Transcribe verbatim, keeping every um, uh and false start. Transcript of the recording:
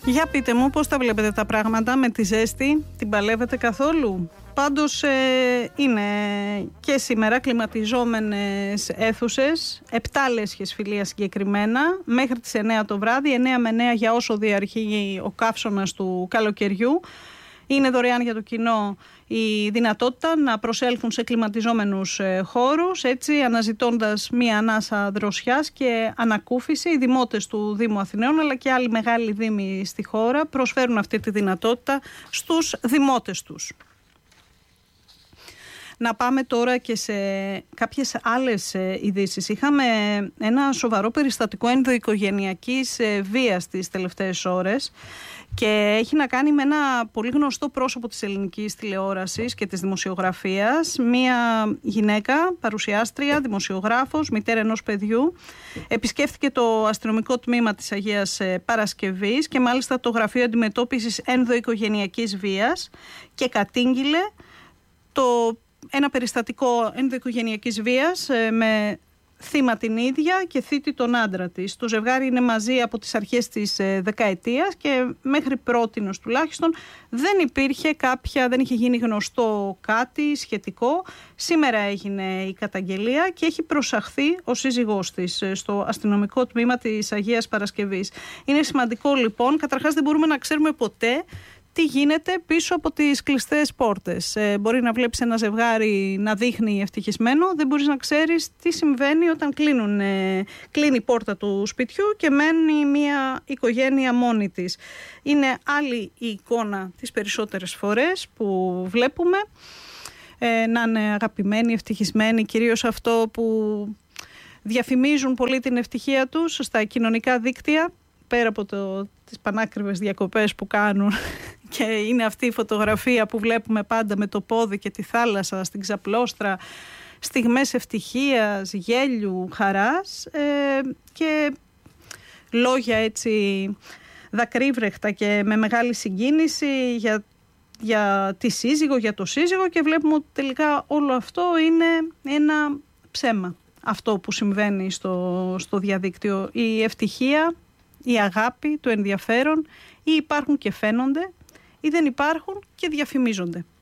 Για πείτε μου πώς τα βλέπετε τα πράγματα με τη ζέστη, την παλεύετε καθόλου? Πάντως ε, είναι και σήμερα κλιματιζόμενες αίθουσες, επτά λέσχες φιλίας συγκεκριμένα, μέχρι τις εννέα το βράδυ, εννέα με εννέα για όσο διαρκεί ο καύσωνας του καλοκαιριού. Είναι δωρεάν για το κοινό η δυνατότητα να προσέλθουν σε κλιματιζόμενους χώρους, έτσι αναζητώντας μία ανάσα δροσιάς και ανακούφιση. Οι δημότες του Δήμου Αθηναίων αλλά και άλλοι μεγάλοι δήμοι στη χώρα προσφέρουν αυτή τη δυνατότητα στους δημότες τους. Να πάμε τώρα και σε κάποιες άλλες ειδήσεις. Είχαμε ένα σοβαρό περιστατικό ενδοοικογενειακής βίας τις τελευταίες ώρες και έχει να κάνει με ένα πολύ γνωστό πρόσωπο της ελληνικής τηλεόρασης και της δημοσιογραφίας. Μία γυναίκα, παρουσιάστρια, δημοσιογράφος, μητέρα ενός παιδιού, επισκέφθηκε το αστυνομικό τμήμα της Αγίας Παρασκευής και μάλιστα το Γραφείο Αντιμετώπισης Ενδοοικογενειακής Βίας και κατήγγειλε το ένα περιστατικό ενδοοικογενειακής βίας με θύμα την ίδια και θήτη τον άντρα της. Το ζευγάρι είναι μαζί από τις αρχές της δεκαετίας και μέχρι πρότινος τουλάχιστον δεν υπήρχε κάποια, δεν είχε γίνει γνωστό κάτι σχετικό. Σήμερα έγινε η καταγγελία και έχει προσαχθεί ο σύζυγός της στο αστυνομικό τμήμα της Αγίας Παρασκευής. Είναι σημαντικό λοιπόν, καταρχάς δεν μπορούμε να ξέρουμε ποτέ τι γίνεται πίσω από τις κλειστές πόρτες. Ε, μπορεί να βλέπεις ένα ζευγάρι να δείχνει ευτυχισμένο, δεν μπορείς να ξέρεις τι συμβαίνει όταν κλείνουν, ε, κλείνει η πόρτα του σπιτιού και μένει μια οικογένεια μόνη της. Είναι άλλη η εικόνα τις περισσότερες φορές που βλέπουμε, ε, να είναι αγαπημένοι, ευτυχισμένοι, κυρίως αυτό που διαφημίζουν πολύ την ευτυχία τους στα κοινωνικά δίκτυα, πέρα από το, τις πανάκριβες διακοπές που κάνουν και είναι αυτή η φωτογραφία που βλέπουμε πάντα με το πόδι και τη θάλασσα στην ξαπλώστρα, στιγμές ευτυχίας, γέλιου, χαράς ε, και λόγια έτσι δακρύβρεχτα και με μεγάλη συγκίνηση για, για τη σύζυγο, για το σύζυγο, και βλέπουμε ότι τελικά όλο αυτό είναι ένα ψέμα, αυτό που συμβαίνει στο, στο διαδίκτυο. Η ευτυχία, η αγάπη, το ενδιαφέρον ή υπάρχουν και φαίνονται ή δεν υπάρχουν και διαφημίζονται.